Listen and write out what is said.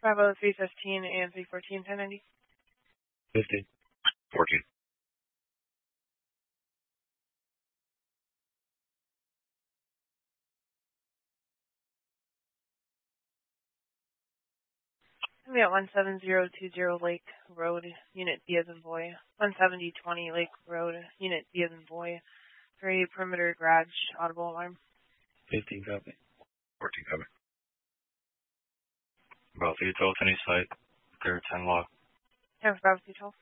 Bravo 315 and 314, 1090. 15. 14. I'm at 17020 Lake Road, Unit D as in boy. 17020 Lake Road, Unit D as in boy. For a perimeter garage audible alarm. 15 copy. 14 copy. Bravo 312, any site, clear 10 log. Bravo 312.